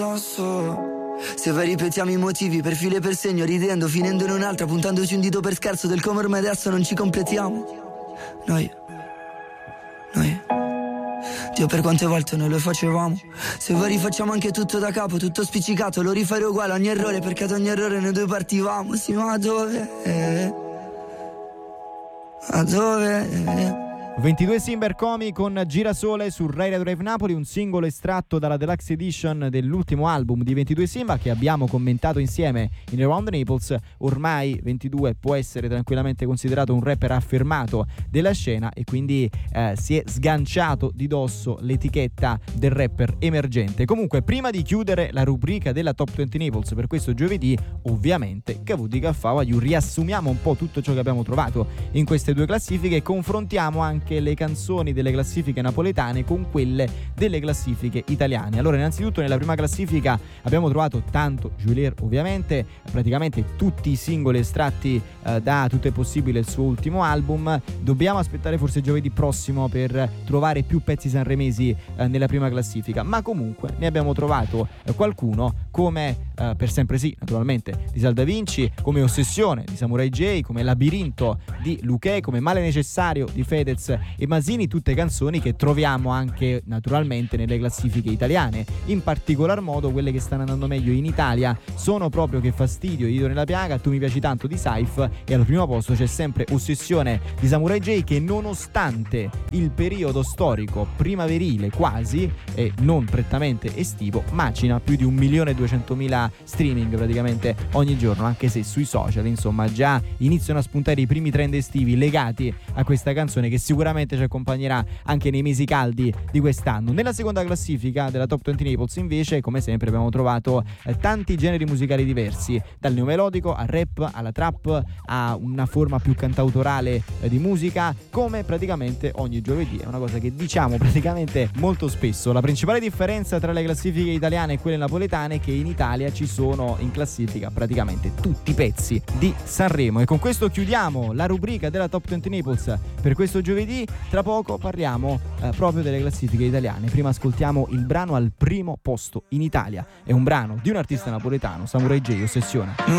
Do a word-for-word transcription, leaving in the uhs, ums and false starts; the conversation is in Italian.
Se vai ripetiamo i motivi per filo e per segno, ridendo, finendo in un'altra, puntandoci un dito per scherzo del come ormai adesso non ci completiamo. Noi, noi, Dio, per quante volte noi lo facevamo. Se vuoi rifacciamo anche tutto da capo, tutto spiccicato, lo rifare uguale ogni errore, perché ad ogni errore noi due partivamo. Sì, ma dove? A dove? ventidue Simber Comi con Girasole su Rai Radio Drive Napoli, un singolo estratto dalla Deluxe Edition dell'ultimo album di ventidue Simba che abbiamo commentato insieme in Around Naples. Ormai ventidue può essere tranquillamente considerato un rapper affermato della scena e quindi eh, si è sganciato di dosso l'etichetta del rapper emergente. Comunque, prima di chiudere la rubrica della Top venti Naples per questo giovedì, ovviamente Cavù di Caffè riassumiamo un po' tutto ciò che abbiamo trovato in queste due classifiche e confrontiamo anche le canzoni delle classifiche napoletane con quelle delle classifiche italiane. Allora, innanzitutto nella prima classifica abbiamo trovato tanto Julier, ovviamente, praticamente tutti i singoli estratti eh, da Tutto è possibile, il suo ultimo album. Dobbiamo aspettare forse giovedì prossimo per trovare più pezzi sanremesi eh, nella prima classifica, ma comunque ne abbiamo trovato eh, qualcuno come eh, Per sempre sì, naturalmente, di Sal Da Vinci, come Ossessione di Samurai J, come Labirinto di Luchè, come Male necessario di Fedez e Masini, tutte canzoni che troviamo anche naturalmente nelle classifiche italiane. In particolar modo quelle che stanno andando meglio in Italia sono proprio Che fastidio, Io nella piaga, Tu mi piaci tanto di Saif, e al primo posto c'è sempre Ossessione di Samurai J, che nonostante il periodo storico primaverile quasi e non prettamente estivo macina più di un milione e duecentomila streaming praticamente ogni giorno, anche se sui social insomma già iniziano a spuntare i primi trend estivi legati a questa canzone che sicuramente ci accompagnerà anche nei mesi caldi di quest'anno. Nella seconda classifica della Top venti Naples invece, come sempre, abbiamo trovato eh, tanti generi musicali diversi, dal neomelodico al rap, alla trap, a una forma più cantautorale eh, di musica, come praticamente ogni giovedì. È una cosa che diciamo praticamente molto spesso. La principale differenza tra le classifiche italiane e quelle napoletane è che in Italia ci sono in classifica praticamente tutti i pezzi di Sanremo. E con questo chiudiamo la rubrica della Top venti Naples per questo giovedì. Tra poco parliamo eh, proprio delle classifiche italiane. Prima ascoltiamo il brano al primo posto in Italia. È un brano di un artista napoletano, Samurai J, Ossessione.